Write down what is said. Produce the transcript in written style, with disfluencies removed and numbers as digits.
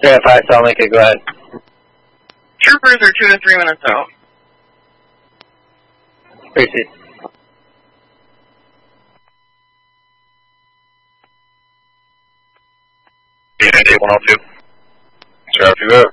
Yeah, 5 Salt Lake, go ahead. Troopers are 2 to 3 minutes out. Proceed. Unit 8102. Sure, if you have